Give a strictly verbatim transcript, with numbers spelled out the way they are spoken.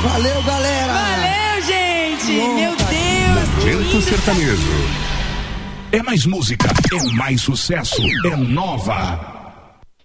Valeu, galera. Valeu, gente. Nossa. Meu Deus. Momento sertanejo. É mais música, é mais sucesso, é nova.